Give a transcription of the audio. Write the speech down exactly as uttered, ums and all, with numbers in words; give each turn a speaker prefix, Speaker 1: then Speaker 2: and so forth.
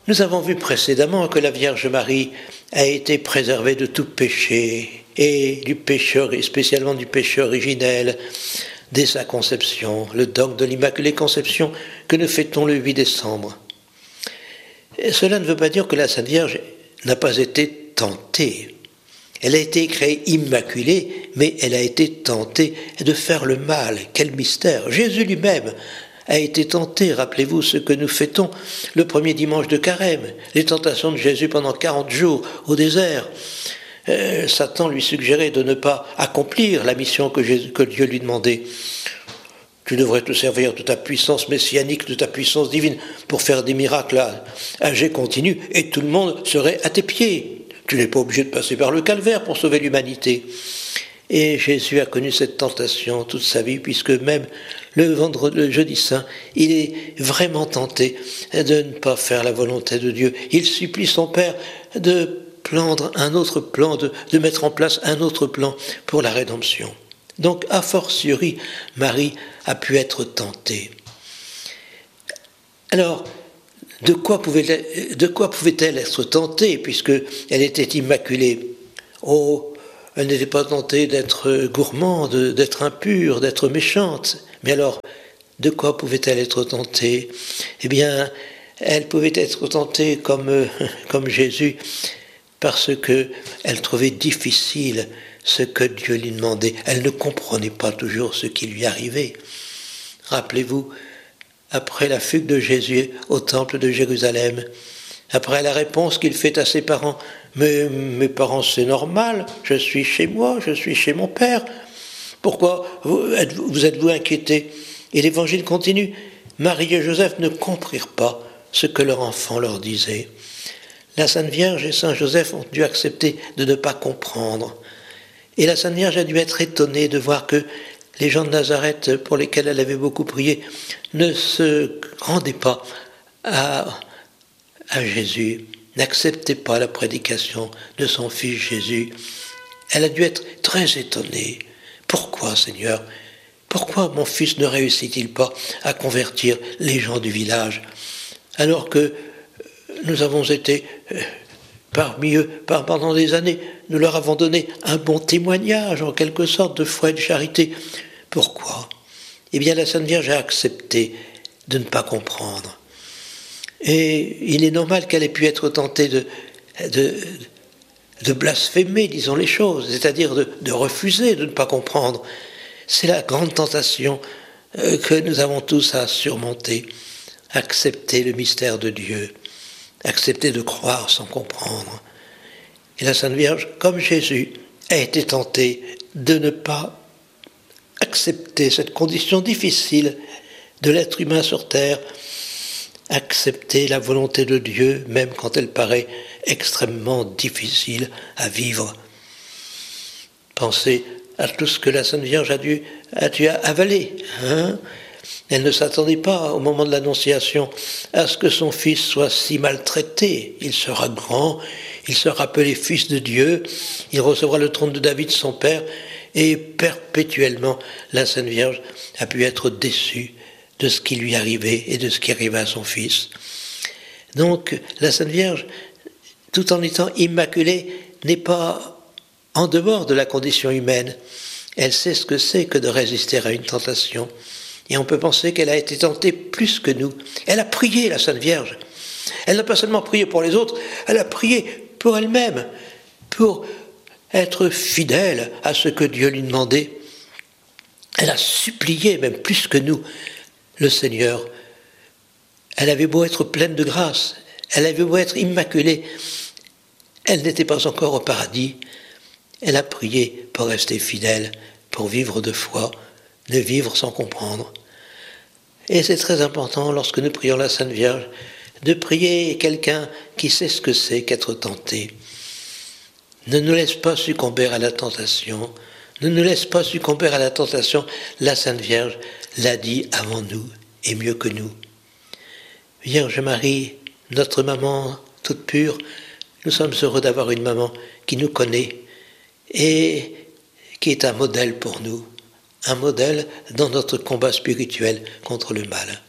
Speaker 1: Nous avons vu précédemment que la Vierge Marie a été préservée de tout péché, et du péché, spécialement du péché originel, dès sa conception, le dogme de l'Immaculée Conception que nous fêtons le huit décembre. Et cela ne veut pas dire que la Sainte Vierge n'a pas été tentée. Elle a été créée immaculée, mais elle a été tentée de faire le mal. Quel mystère! Jésus lui-même a été tenté, rappelez-vous ce que nous fêtons le premier dimanche de Carême, les tentations de Jésus pendant quarante jours au désert. Euh, Satan lui suggérait de ne pas accomplir la mission que, Jésus, que Dieu lui demandait. Tu devrais te servir de ta puissance messianique, de ta puissance divine, pour faire des miracles à âge continu, et tout le monde serait à tes pieds. Tu n'es pas obligé de passer par le calvaire pour sauver l'humanité. Et Jésus a connu cette tentation toute sa vie, puisque même le, vendredi, le jeudi saint, il est vraiment tenté de ne pas faire la volonté de Dieu. Il supplie son Père de prendre un autre plan, de, de mettre en place un autre plan pour la rédemption. Donc, a fortiori, Marie a pu être tentée. Alors, de quoi pouvait-elle, de quoi pouvait-elle être tentée, puisqu'elle était immaculée? Oh, elle n'était pas tentée d'être gourmande, d'être impure, d'être méchante. Mais alors, de quoi pouvait-elle être tentée? Eh bien, elle pouvait être tentée comme, comme Jésus, parce qu'elle trouvait difficile ce que Dieu lui demandait. Elle ne comprenait pas toujours ce qui lui arrivait. Rappelez-vous, après la fugue de Jésus au temple de Jérusalem, après la réponse qu'il fait à ses parents, « Mais mes parents, c'est normal, je suis chez moi, je suis chez mon père. Pourquoi vous êtes-vous, vous êtes-vous inquiétés ?» Et l'évangile continue. Marie et Joseph ne comprirent pas ce que leur enfant leur disait. La Sainte Vierge et Saint Joseph ont dû accepter de ne pas comprendre. Et la Sainte Vierge a dû être étonnée de voir que les gens de Nazareth, pour lesquels elle avait beaucoup prié, ne se rendaient pas à, à Jésus, n'acceptaient pas la prédication de son fils Jésus. Elle a dû être très étonnée. Pourquoi, Seigneur? Pourquoi mon fils ne réussit-il pas à convertir les gens du village, alors que nous avons été euh, parmi eux pendant des années, nous leur avons donné un bon témoignage, en quelque sorte, de foi et de charité. Pourquoi? Eh bien, la Sainte Vierge a accepté de ne pas comprendre. Et il est normal qu'elle ait pu être tentée de, de, de blasphémer, disons les choses, c'est-à-dire de, de refuser, de ne pas comprendre. C'est la grande tentation euh, que nous avons tous à surmonter. Accepter le mystère de Dieu, accepter de croire sans comprendre. Et la Sainte Vierge, comme Jésus, a été tentée de ne pas accepter cette condition difficile de l'être humain sur terre, accepter la volonté de Dieu, même quand elle paraît extrêmement difficile à vivre. Pensez à tout ce que la Sainte Vierge a dû, a dû avaler. Hein? Elle ne s'attendait pas, au moment de l'Annonciation, à ce que son fils soit si maltraité. Il sera grand, il sera appelé fils de Dieu, il recevra le trône de David, son père, et perpétuellement, la Sainte Vierge a pu être déçue de ce qui lui arrivait et de ce qui arrivait à son fils. Donc, la Sainte Vierge, tout en étant immaculée, n'est pas en dehors de la condition humaine. Elle sait ce que c'est que de résister à une tentation. Et on peut penser qu'elle a été tentée plus que nous. Elle a prié, la Sainte Vierge. Elle n'a pas seulement prié pour les autres, elle a prié pour elle-même, pour être fidèle à ce que Dieu lui demandait. Elle a supplié, même plus que nous, le Seigneur. Elle avait beau être pleine de grâce, elle avait beau être immaculée, elle n'était pas encore au paradis. Elle a prié pour rester fidèle, pour vivre de foi, de vivre sans comprendre. Et c'est très important, lorsque nous prions la Sainte Vierge, de prier quelqu'un qui sait ce que c'est qu'être tenté. Ne nous laisse pas succomber à la tentation. Ne nous laisse pas succomber à la tentation. La Sainte Vierge l'a dit avant nous, et mieux que nous. Vierge Marie, notre maman toute pure, nous sommes heureux d'avoir une maman qui nous connaît et qui est un modèle pour nous. Un modèle dans notre combat spirituel contre le mal.